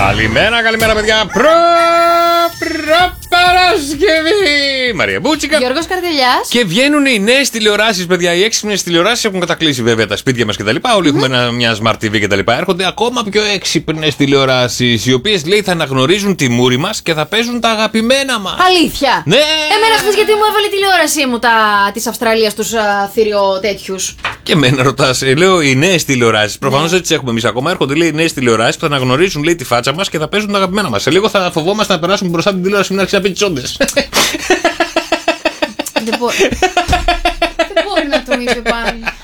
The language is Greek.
Καλημέρα, παιδιά. Παρασκευή! Μαρία Μπούτσικα. Γιώργος Καρτελιάς. Και βγαίνουν οι νέες τηλεοράσεις, παιδιά. Οι έξυπνες τηλεοράσεις έχουν κατακλείσει βέβαια τα σπίτια μας κτλ. Όλοι έχουμε μια Smart TV κτλ. Έρχονται ακόμα πιο έξυπνες τηλεοράσεις, οι οποίες λέει θα αναγνωρίζουν τη μούρη μας και θα παίζουν τα αγαπημένα μας. Αλήθεια! Ναι! Εμένα χθες γιατί μου έβαλε η τηλεόρασή μου της Αυστραλίας τους θηριοτέτοιους. Και εμένα ρωτάς, λέω οι νέες τηλεοράσεις. Προφανώς δεν τις έχουμε εμείς ακόμα. Έρχονται λέει οι νέες τηλεοράσεις που θα αναγνωρίζουν λέει τη φάτσα μας και θα παίζουν τα αγαπημένα μας. Σε λίγο θα φοβόμαστε να περάσουμε μπροστά την τηλεόραση και να αρχίσει να πει τις όντες. Δεν μπορεί να το είσαι πάλι.